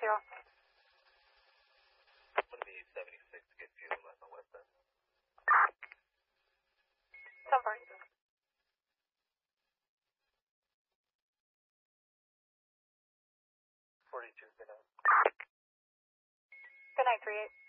Would be 76 to get fuel left on West End. 42, good night. Good night, 38.